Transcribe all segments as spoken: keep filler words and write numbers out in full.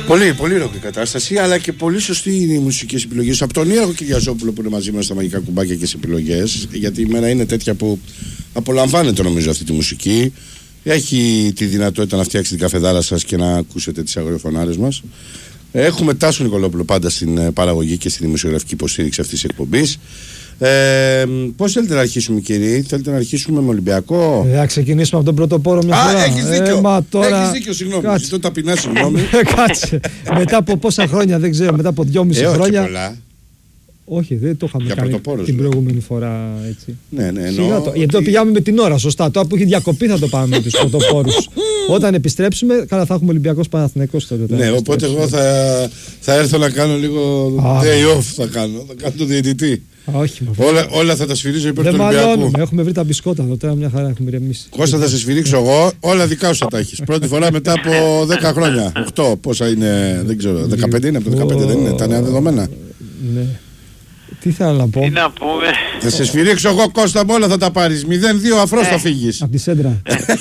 Πολύ, πολύ ροκ η κατάσταση, αλλά και πολύ σωστή είναι οι μουσικές επιλογές. Από τον Ιάκο Κυριαζόπουλο που είναι μαζί μας στα μαγικά κουμπάκια και στις επιλογές, γιατί η μέρα είναι τέτοια που απολαμβάνετε νομίζω αυτή τη μουσική. Έχει τη δυνατότητα να φτιάξει την καφεδάρα σας και να ακούσετε τις αγριοφωνάρες μας. Έχουμε Τάσο Νικολόπουλο πάντα στην παραγωγή και στη δημοσιογραφική υποστήριξη αυτής της εκπομπής. Ε, πώς θέλετε να αρχίσουμε, κύριε? Θέλετε να αρχίσουμε με Ολυμπιακό? Θα ξεκινήσουμε από τον πρωτοπόρο μια φορά. Α, έχεις δίκιο. Ε, μα τώρα... Έχεις δίκιο, συγγνώμη. Ζητώ ταπεινά συγγνώμη. Κάτσε. Μετά από πόσα χρόνια, δεν ξέρω, μετά από δυόμιση ε, χρόνια. Όχι πολλά. Όχι, δεν το είχαμε κάνει την προηγούμενη φορά έτσι. Ναι, ναι, εννοώ. Το, ότι... Γιατί το πηγαίνουμε με την ώρα, σωστά. Τώρα που έχει διακοπή θα το πάμε με τους πρωτοπόρους. Όταν επιστρέψουμε, καλά θα έχουμε Ολυμπιακός Παναθηναϊκός τότε. Ναι, οπότε εγώ θα, θα έρθω να κάνω λίγο day off. Θα κάνω, θα κάνω το διαιτητή. Όχι, όλα, όλα θα τα σφυρίζω υπέρ του Ολυμπιακού. Μαλώνουμε, έχουμε βρει τα μπισκότα εδώ, τώρα μια χαρά έχουμε ηρεμήσει. Κώστα, θα σε σφυρίξω εγώ, όλα δικά σου θα τα έχεις. Πρώτη φορά μετά από δέκα χρόνια. οκτώ, πόσα είναι, δεν ξέρω, δεκαπέντε είναι από το δεκαπέντε, δεν είναι τα νέα δεδομένα. Ναι. Τι θέλω να πω. Τι να πούμε. Θα σε σφυρίξω εγώ, Κώστα, με όλα θα τα πάρεις. μηδέν δύο αφρός θα φύγεις. Από τη σέντρα.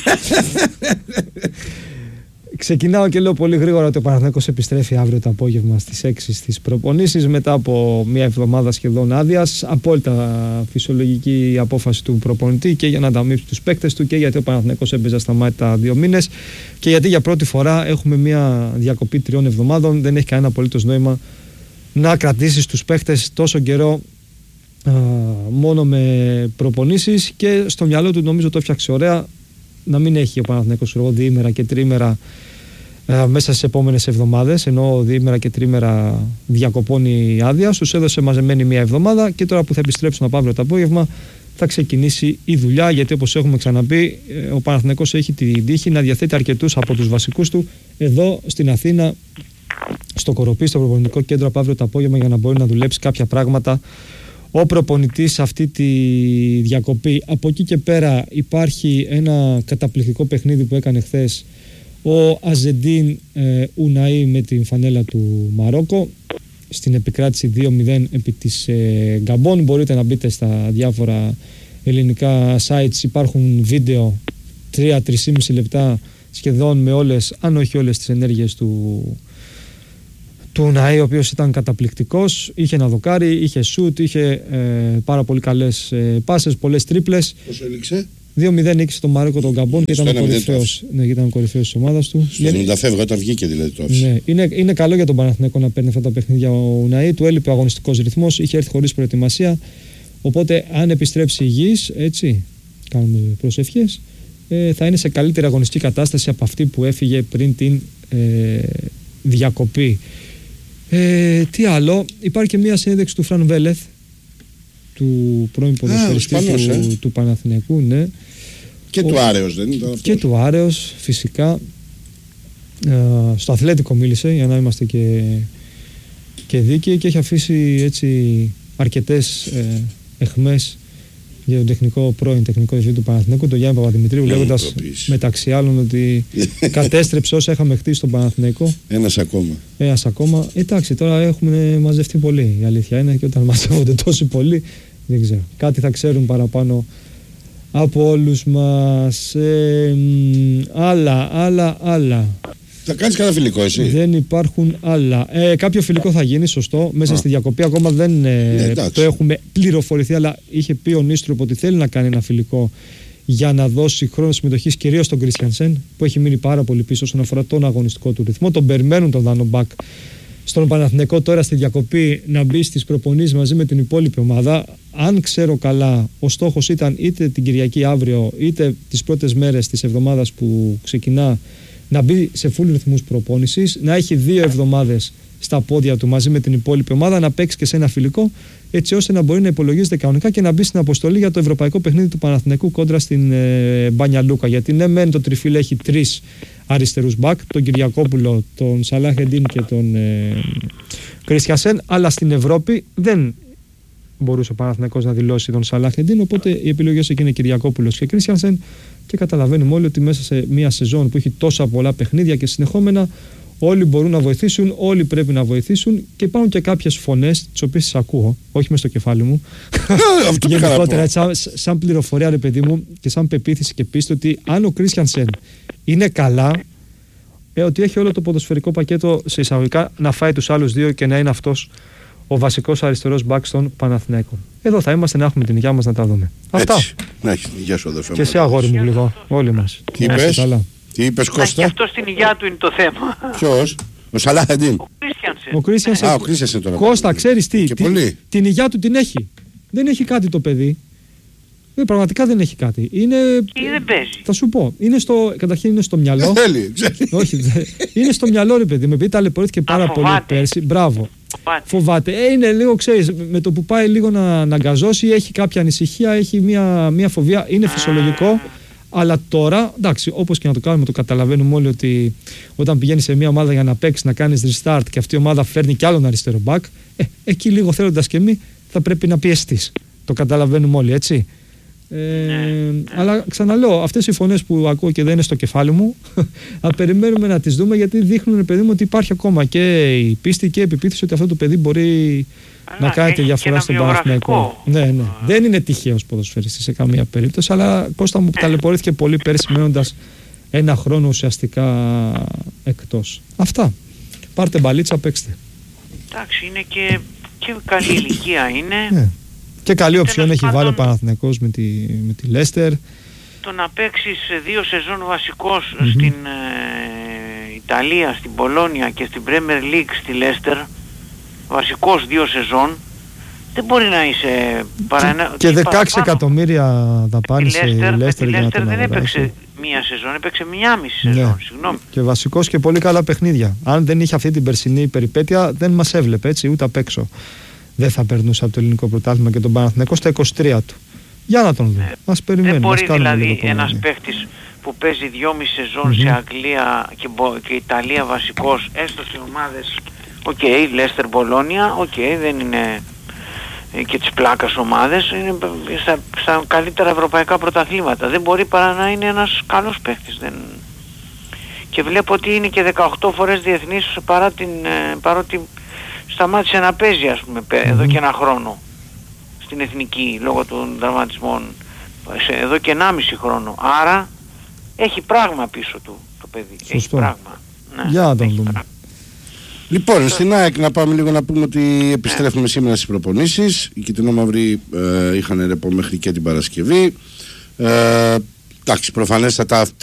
Ξεκινάω και λέω πολύ γρήγορα ότι ο Παναθηναϊκός επιστρέφει αύριο το απόγευμα στις έξι στις προπονήσεις μετά από μια εβδομάδα σχεδόν άδειας. Απόλυτα φυσιολογική απόφαση του προπονητή και για να ανταμείψει τους παίκτες του και γιατί ο Παναθηναϊκός έπαιζε ασταμάτητα δύο μήνες και γιατί για πρώτη φορά έχουμε μια διακοπή τριών εβδομάδων. Δεν έχει κανένα απολύτως νόημα να κρατήσεις τους παίκτες τόσο καιρό α, μόνο με προπονήσεις και στο μυαλό του νομίζω το έφτιαξε ωραία να μην έχει ο Παναθηναϊκός διήμερα και τρίμερα α, μέσα στις επόμενες εβδομάδες, ενώ διήμερα και τρίμερα διακοπών η άδεια, τους έδωσε μαζεμένη μία εβδομάδα και τώρα που θα επιστρέψουν από αύριο το απόγευμα θα ξεκινήσει η δουλειά, γιατί όπως έχουμε ξαναπεί ο Παναθηναϊκός έχει την τύχη να διαθέτει αρκετούς από τους βασικούς του εδώ στην Αθήνα, στο Κοροπή, στο προπονητικό κέντρο από αύριο το απόγευμα, για να μπορεί να δουλέψει κάποια πράγματα ο προπονητής αυτή τη διακοπή. Από εκεί και πέρα υπάρχει ένα καταπληκτικό παιχνίδι που έκανε χθες ο Αζεντίν ε, Ουναή με την φανέλα του Μαρόκο στην επικράτηση δύο μηδέν επί της ε, Γκαμπών. Μπορείτε να μπείτε στα διάφορα ελληνικά sites, υπάρχουν βίντεο τρία με τρία και μισό λεπτά σχεδόν με όλες, αν όχι όλες τις ενέργειες του του Ναή, ο οποίος ήταν καταπληκτικός, είχε ένα δοκάρι, είχε σούτ, είχε ε, πάρα πολύ καλές ε, πάσες, πολλές τρίπλες. Πόσο έληξε? δύο μηδέν νίκησε τον Μαρόκο τον Γκαμπόν και ήταν ο κορυφαίος, ναι, ήταν ο κορυφαίος της ομάδας του. Στο εβδομήντα φεύγει όταν βγήκε δηλαδή το άφησε. Ναι, είναι, είναι καλό για τον Παναθηναϊκό να παίρνει αυτά τα παιχνίδια ο Ναή, του έλειπε ο αγωνιστικός ρυθμός, είχε έρθει χωρίς προετοιμασία, οπότε αν επιστρέψει υγιής, έτσι, κάνουμε προσευχές, ε, θα είναι σε καλύτερη αγωνιστική κατάσταση από αυτή που έφυγε πριν την ε, διακοπή. Ε, τι άλλο, υπάρχει και μια συνέντευξη του Φραν Βέλεθ, του πρώην ποδοσφαιριστή του, ε. του Παναθηναϊκού, ναι. Και ο, του Άρεος δεν ήταν αυτό? Και του Άρεος φυσικά. ε, στο Αθλέτικο μίλησε, για να είμαστε και, και δίκαιοι, και έχει αφήσει έτσι αρκετές ε, εχμές για τον τεχνικό, πρώην τεχνικό διευθυντή του Παναθηναϊκού, τον Γιάννη Παπαδημητρίου, λέγοντας μεταξύ άλλων ότι κατέστρεψε όσα είχαμε χτίσει στον Παναθηναϊκό. Ένας ακόμα. Ένας ακόμα. Εντάξει, τώρα έχουμε μαζευτεί πολύ. Η αλήθεια είναι, και όταν μαζεύονται τόσοι πολλοί, δεν ξέρω. Κάτι θα ξέρουν παραπάνω από όλους μας. Ε, άλλα, άλλα, άλλα. Θα κάνεις κανένα φιλικό εσύ? Δεν υπάρχουν άλλα. Ε, κάποιο φιλικό θα γίνει, σωστό. Μέσα Α. στη διακοπή ακόμα δεν ε, ναι, το έχουμε πληροφορηθεί, αλλά είχε πει ο Νίστρουπ ότι θέλει να κάνει ένα φιλικό για να δώσει χρόνο συμμετοχής κυρίως στον Κρίστιανσεν, που έχει μείνει πάρα πολύ πίσω όσον αφορά τον αγωνιστικό του ρυθμό. Τον περιμένουν τον Δάνο Μπακ στον Παναθηναϊκό τώρα στη διακοπή να μπει στις προπονήσεις μαζί με την υπόλοιπη ομάδα. Αν ξέρω καλά, ο στόχος ήταν είτε την Κυριακή αύριο, είτε τις πρώτες μέρες της εβδομάδας που ξεκινά, να μπει σε full ρυθμούς προπόνησης, να έχει δύο εβδομάδες στα πόδια του μαζί με την υπόλοιπη ομάδα, να παίξει και σε ένα φιλικό, έτσι ώστε να μπορεί να υπολογίζεται κανονικά και να μπει στην αποστολή για το ευρωπαϊκό παιχνίδι του Παναθηναϊκού κόντρα στην ε, Μπάνια Λούκα. Γιατί ναι, μεν το τριφύλι έχει τρεις αριστερούς μπακ, τον Κυριακόπουλο, τον Σαλάχ Εντίν και τον ε, Κρίστιανσεν, αλλά στην Ευρώπη δεν μπορούσε ο Παναθηναϊκός να δηλώσει τον Σαλάχ Εντίν, οπότε οι επιλογές εκεί είναι Κυριακόπουλος και Κρίστιανσεν, και καταλαβαίνουμε όλοι ότι μέσα σε μια σεζόν που έχει τόσα πολλά παιχνίδια και συνεχόμενα, όλοι μπορούν να βοηθήσουν, όλοι πρέπει να βοηθήσουν, και υπάρχουν και κάποιες φωνές, τις οποίες τις ακούω, όχι μες στο κεφάλι μου. Αυτό γενικότερα, σαν, σαν πληροφορία, ρε παιδί μου, και σαν πεποίθηση και πίστη, ότι αν ο Κρίστιανσεν είναι καλά, Ε, ότι έχει όλο το ποδοσφαιρικό πακέτο σε εισαγωγικά να φάει τους άλλους δύο και να είναι αυτός ο βασικός αριστερός μπακ στον Παναθηναϊκό. Εδώ θα είμαστε να έχουμε την υγειά μας να τα δούμε. Αυτά. Έτσι. Να έχει την υγεία σου, αδερφέ. Και εσύ, αγόρι μου, λίγο. Όλοι μας. Τι είπες, τι είπες, Κώστα? Και αυτό στην υγειά του είναι το θέμα. Ποιος? Ο Σαλάχεντιν. Ο Κρίστιανσεν. Ο Κρίστιανσεν. Α, ο Κρίστιανσεν τώρα. Κώστα, ξέρεις τι, Και τι- πολύ. την υγειά του την έχει. Δεν έχει κάτι το παιδί. Ε, πραγματικά δεν έχει κάτι. Είναι. Και δεν παίζει. Θα σου πω. Είναι στο, καταρχήν είναι στο μυαλό. Δεν θέλει, ξέρει. Όχι, δε- είναι στο μυαλό, ρε παιδί μου. Επειδή ταλαιπωρήθηκε πάρα πολύ φοβάται. πέρσι. Μπράβο. Πάτε. Φοβάται. Ε, είναι λίγο, ξέρεις, με το που πάει λίγο να, να γκαζώσει, έχει κάποια ανησυχία, έχει μια, μια φοβία. Είναι φυσιολογικό. Αλλά τώρα, εντάξει, όπως και να το κάνουμε, το καταλαβαίνουμε όλοι ότι όταν πηγαίνει σε μια ομάδα για να παίξει, να κάνει restart και αυτή η ομάδα φέρνει κι άλλον αριστερό back, ε, εκεί λίγο θέλοντας και εμείς θα πρέπει να πιεστείς. Το καταλαβαίνουμε όλοι, έτσι. Ε, Ναι. Αλλά ξαναλέω, αυτές οι φωνές που ακούω και δεν είναι στο κεφάλι μου, θα περιμένουμε να τις δούμε, γιατί δείχνουν, παιδί μου, ότι υπάρχει ακόμα και η πίστη και η επιπίθηση ότι αυτό το παιδί μπορεί Αλλά να κάνει τη έχει διαφορά και στον ένα Παναθηναϊκό. βιογραφικό. Ναι, ναι. Δεν είναι τυχαίος ποδοσφαιριστής σε καμία περίπτωση, αλλά Κώστα μου ταλαιπωρήθηκε πολύ πέρσι μένοντας ένα χρόνο ουσιαστικά εκτός. Αυτά. Πάρτε μπαλίτσα, παίξτε. Εντάξει, είναι και, και καλή ηλικία είναι. Ναι. Και καλή οψιόν τέλος έχει βάλει ο πάντων- Παναθηναϊκός με τη, με τη Λέστερ. Το να παίξεις δύο σεζόν βασικός στην ε, Ιταλία, στην Πολόνια και στην Premier League στη Λέστερ, βασικός δύο σεζόν, δεν μπορεί να είσαι παρά ένα... Και τι δεκαέξι παραπάνω. εκατομμύρια Τη δαπάνησε η Λέστερ, με τη Λέστερ για να Λέστερ τον δεν αγοράσει. έπαιξε μία σεζόν, έπαιξε μία μισή σεζόν, Ναι. συγγνώμη. Και βασικός και πολύ καλά παιχνίδια. Αν δεν είχε αυτή την περσινή περιπέτεια, δεν μας έβλεπε, έτσι, ούτε απ' έξω. Δεν θα περνούσε από το ελληνικό πρωτάθλημα και τον Παναθηναϊκό στα είκοσι τρία του. Για να τον δούμε. Ας Δεν περιμένουμε. μπορεί ας κάνουμε δηλαδή λίγο ένας υπομονή. παίχτης που παίζει δυόμιση σεζόν σε Αγγλία και, Μπο- και Ιταλία βασικός, έστω σε ομάδες, οκ, Λέστερ, Μπολόνια, οκ, δεν είναι ε, και τις πλάκας ομάδες, είναι στα, στα καλύτερα ευρωπαϊκά πρωταθλήματα. Δεν μπορεί παρά να είναι ένας καλός παίχτης. Δεν... Και βλέπω ότι είναι και δεκαοκτώ φορές διεθνής, παρά την, ε, παρότι σταμάτησε να παίζει, ας πούμε, πε- εδώ και ένα χρόνο στην εθνική λόγω των τραυματισμών, σε, εδώ και ενάμιση χρόνο. Άρα έχει πράγμα πίσω του το παιδί. Έχει Σωστό. πράγμα. Ναι, Για να τον έχει δούμε. πράγμα. Λοιπόν, στην ΑΕΚ να πάμε λίγο να πούμε ότι επιστρέφουμε σήμερα στις προπονήσεις. Οι κυτρινόμαυροι ε, είχαν ρεπό μέχρι και την Παρασκευή. Ε, εντάξει, προφανέστατα